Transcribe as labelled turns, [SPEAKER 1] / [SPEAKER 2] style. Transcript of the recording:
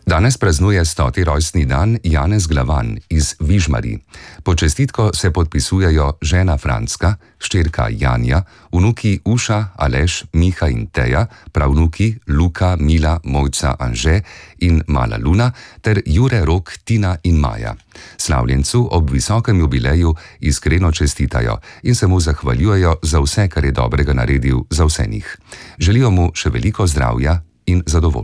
[SPEAKER 1] Danes praznuje 100. rojstni dan Janez Glavan iz Vižmari. Pod čestitko se podpisujejo žena Franska, hčerka Janja, vnuki Uša, Aleš, Miha in Teja, pravnuki Luka, Mila, Mojca, Anže in mala Luna ter Jure, Rok, Tina in Maja. Slavljencu ob visokem jubileju iskreno čestitajo in se mu zahvaljujejo za vse, kar je dobrega naredil za vse njih. Želijo mu še veliko zdravja in zadovoljstva.